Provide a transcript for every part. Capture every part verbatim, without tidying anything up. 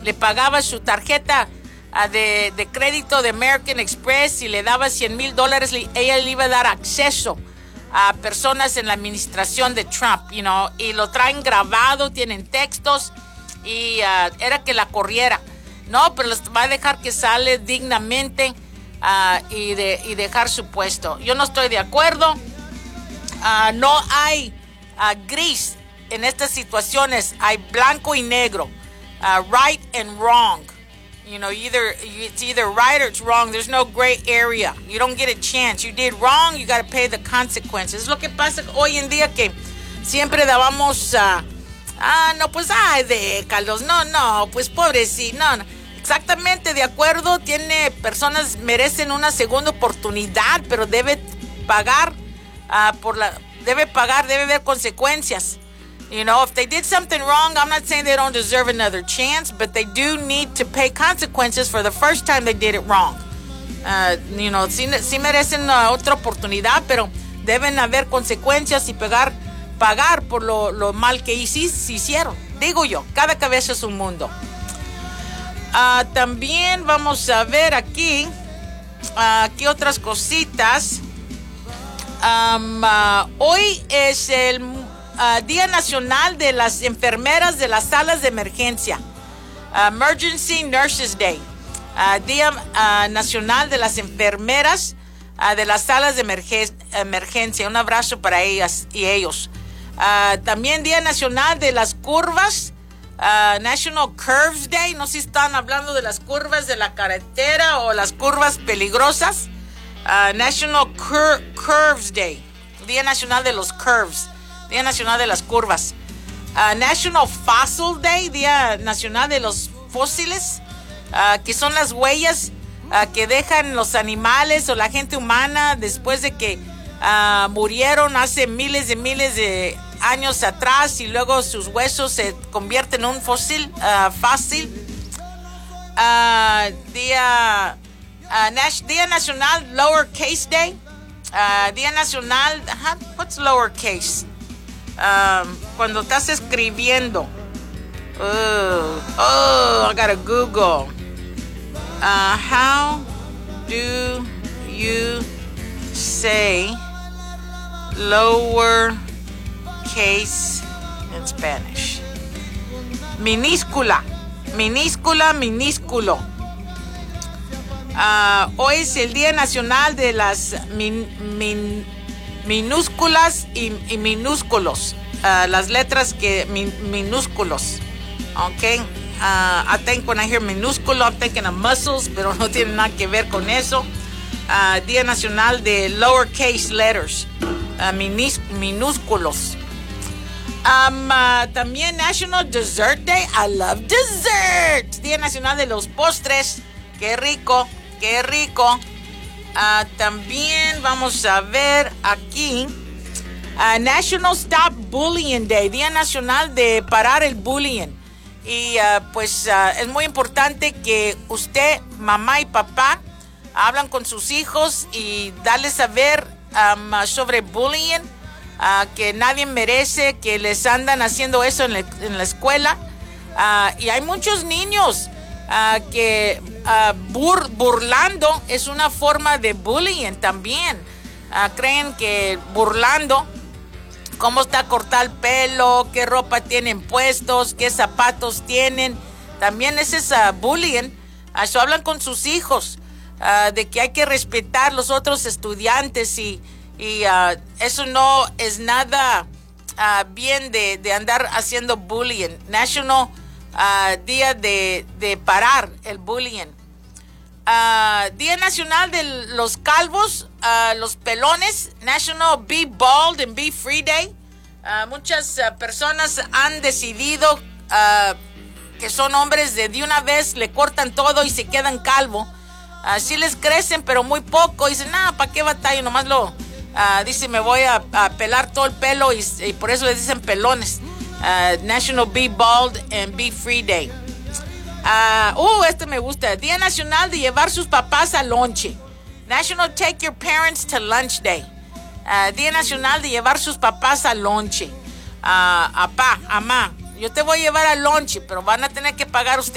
le pagaba su tarjeta uh, de, de crédito de American Express y le daba cien mil dólares, ella le iba a dar acceso a personas en la administración de Trump, you know, y lo traen grabado, tienen textos, y uh, era que la corriera. No, pero les va a dejar que sale dignamente uh, y, de, y dejar su puesto. Yo no estoy de acuerdo. Uh, no hay uh, gris en estas situaciones. Hay blanco y negro, uh, right and wrong. You know, either it's either right or it's wrong. There's no gray area. You don't get a chance. You did wrong, you got to pay the consequences. Es lo que pasa hoy en día, que siempre dábamos, uh, ah, no, pues, ay, déjalos, no, no, pues, pobrecito, no, no. Exactamente, de acuerdo, tiene personas, merecen una segunda oportunidad, pero debe pagar, uh, por la, debe pagar, debe haber consecuencias. You know, if they did something wrong, I'm not saying they don't deserve another chance, but they do need to pay consequences for the first time they did it wrong. Uh, you know, sí, sí merecen uh, otra oportunidad, pero deben haber consecuencias y pagar, pagar por lo, lo mal que hicieron. Digo yo, cada cabeza es un mundo. Uh, también vamos a ver aquí, uh, aquí otras cositas. Um, uh, hoy es el Uh, Día Nacional de las Enfermeras de las Salas de Emergencia. Uh, Emergency Nurses Day. Uh, Día uh, Nacional de las Enfermeras uh, de las Salas de emerge- Emergencia. Un abrazo para ellas y ellos. Uh, también Día Nacional de las Curvas. Uh, National Curves Day. No sé si están hablando de las curvas de la carretera o las curvas peligrosas. Uh, National Cur- Curves Day. Día Nacional de los Curves. Día Nacional de las Curvas. Uh, National Fossil Day, Día Nacional de los Fósiles, uh, que son las huellas uh, que dejan los animales o la gente humana después de que uh, murieron hace miles de miles de años atrás, y luego sus huesos se convierten en un fósil, uh, fósil. Uh, día, uh, Nas- Día Nacional Lowercase Day. Uh, Día Nacional, uh, what's lowercase? Um, cuando estás escribiendo. Oh, oh, I gotta Google. Uh, how do you say lower case in Spanish? Minúscula, minúscula, minúsculo. Uh, hoy es el Día Nacional de las min, min, minúsculas y, y minúsculos. Uh, las letras que min, minúsculos. Ok. Uh, I think when I hear minúsculo, I'm thinking of muscles, pero no tiene nada que ver con eso. Uh, Día Nacional de Lowercase Letters. Uh, minis, minúsculos. Um, uh, también National Dessert Day. I love dessert. Día Nacional de los Postres. Qué rico, qué rico. Uh, también vamos a ver aquí. Uh, National Stop Bullying Day. Día Nacional de parar el bullying. Y uh, pues uh, es muy importante que usted, mamá y papá, hablan con sus hijos y darles a ver um, sobre bullying, uh, que nadie merece, que les andan haciendo eso en la, en la escuela. Uh, y hay muchos niños uh, que uh, bur, burlando es una forma de bullying también. Uh, creen que burlando, cómo está cortado el pelo, qué ropa tienen puestos, qué zapatos tienen, también ese es uh, bullying. Uh, so hablan con sus hijos uh, de que hay que respetar los otros estudiantes y, y uh, eso no es nada uh, bien de, de andar haciendo bullying. National uh, Día de, de parar el bullying. Uh, Día Nacional de los Calvos, uh, los pelones. National Be Bald and Be Free Day. Uh, muchas uh, personas han decidido uh, que son hombres de, de una vez le cortan todo y se quedan calvo. Uh, sí les crecen, pero muy poco. Dicen, nada, ¿para qué batalla? Nomás lo, uh, dice, me voy a, a pelar todo el pelo y, y por eso les dicen pelones. Uh, National Be Bald and Be Free Day. Uh, uh, este me gusta. Día Nacional de llevar sus papás al lonche. National Take Your Parents to Lunch Day. Uh, Día Nacional de llevar sus papás al lonche. Uh, apá, amá, yo te voy a llevar al lonche, pero van a tener que pagar ustedes.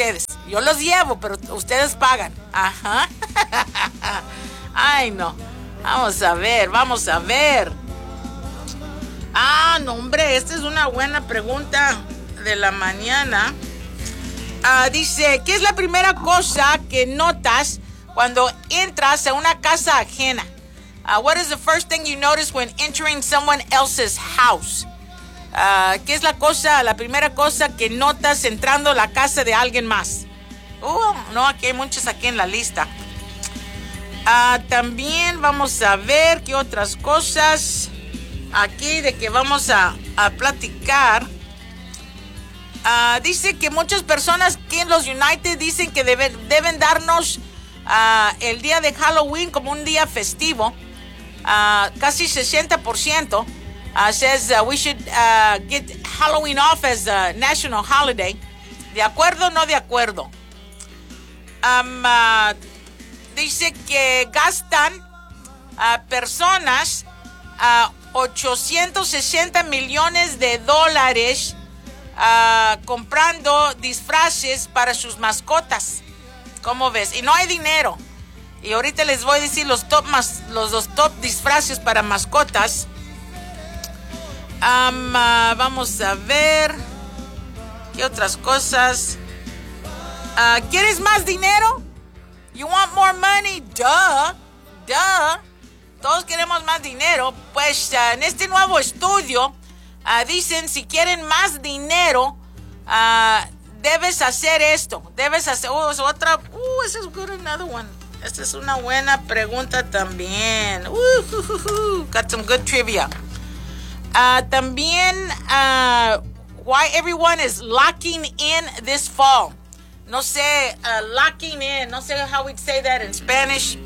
Yo los llevo, pero ustedes pagan. Ajá. Ay, no. Vamos a ver, vamos a ver. Ah, no, hombre, esta es una buena pregunta de la mañana. Ah, dice, ¿qué es la primera cosa que notas cuando entras a una casa ajena? Uh, what is the first thing you notice when entering someone else's house? Uh, ¿Qué es la cosa, la primera cosa que notas entrando a la casa de alguien más? Uh, no, aquí hay muchos aquí en la lista. Uh, también vamos a ver qué otras cosas aquí de que vamos a, a platicar. Uh, dice que muchas personas aquí en los United dicen que debe, deben darnos uh, el día de Halloween como un día festivo. Uh, casi sesenta por ciento uh, says uh, we should uh, get Halloween off as a national holiday. ¿De acuerdo o no de acuerdo? Um, uh, dice que gastan uh, personas uh, ochocientos sesenta millones de dólares uh, comprando disfraces para sus mascotas. ¿Cómo ves? Y no hay dinero. Y ahorita les voy a decir los top, mas, los, los top disfraces para mascotas. Um, uh, vamos a ver. ¿Qué otras cosas? Uh, ¿Quieres más dinero? You want more money? Duh. Duh. Todos queremos más dinero. Pues uh, en este nuevo estudio uh, dicen si quieren más dinero, uh, debes hacer esto. Debes hacer... Oh, es otra... Uh, esa es good, another one. Esta es una buena pregunta también. Uh, uh, uh, uh. Got some good trivia. Uh, también, uh, why everyone is locking in this fall. No sé, uh, locking in. No sé how we'd say that in Spanish.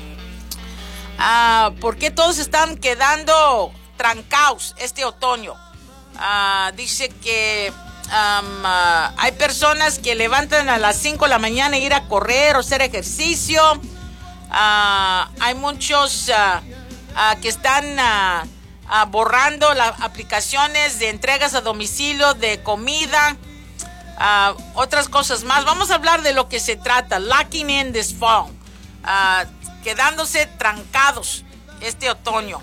Uh, ¿Por qué todos están quedando trancados este otoño? Uh, dice que um, uh, hay personas que levantan a las cinco de la mañana e ir a correr o hacer ejercicio. Uh, hay muchos uh, uh, que están uh, uh, borrando las aplicaciones de entregas a domicilio de comida, uh, otras cosas más. Vamos a hablar de lo que se trata, locking in this fall, uh, quedándose trancados este otoño.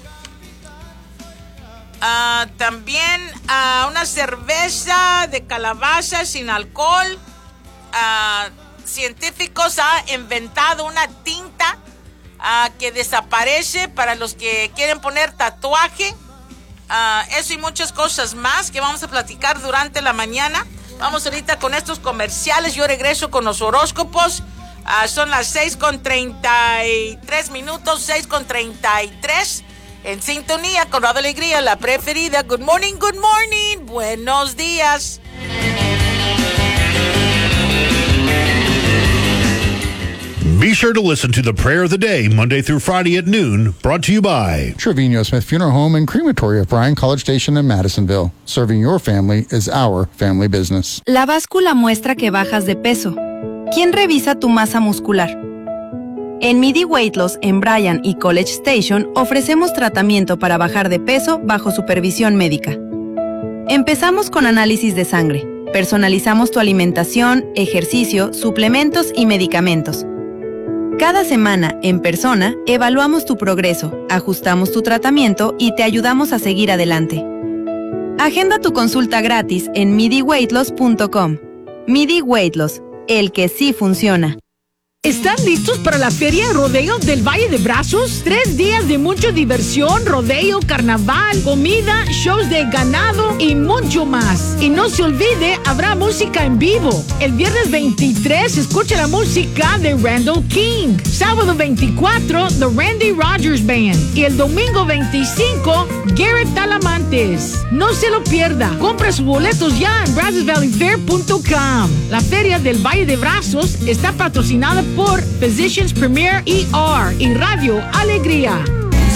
Uh, también uh, una cerveza de calabaza sin alcohol. Uh, científicos han inventado una tinta uh, que desaparece para los que quieren poner tatuaje. Uh, eso y muchas cosas más que vamos a platicar durante la mañana. Vamos ahorita con estos comerciales. Yo regreso con los horóscopos. Uh, son las seis con treinta y tres minutos, seis con treinta y tres. En sintonía con Radio Alegría, la preferida. Good morning, good morning. Buenos días. Be sure to listen to the Prayer of the Day, Monday through Friday at noon, brought to you by Trevino Smith Funeral Home and Crematory of Bryan College Station in Madisonville. Serving your family is our family business. La báscula muestra que bajas de peso. ¿Quién revisa tu masa muscular? En Midi Weight Loss en Bryan y College Station ofrecemos tratamiento para bajar de peso bajo supervisión médica. Empezamos con análisis de sangre. Personalizamos tu alimentación, ejercicio, suplementos y medicamentos. Cada semana, en persona, evaluamos tu progreso, ajustamos tu tratamiento y te ayudamos a seguir adelante. Agenda tu consulta gratis en midi weight loss punto com. Midi Weight Loss, el que sí funciona. ¿Están listos para la Feria Rodeo del Valle de Brazos? Tres días de mucha diversión, rodeo, carnaval, comida, shows de ganado y mucho más. Y no se olvide, habrá música en vivo. El viernes veintitrés escucha la música de Randall King. Sábado veinticuatro, The Randy Rogers Band. Y el domingo veinticinco, Garrett Talamantes. No se lo pierda. Compra sus boletos ya en brazos valley fair punto com. La Feria del Valle de Brazos está patrocinada por Physicians Premier E R y Radio Alegría.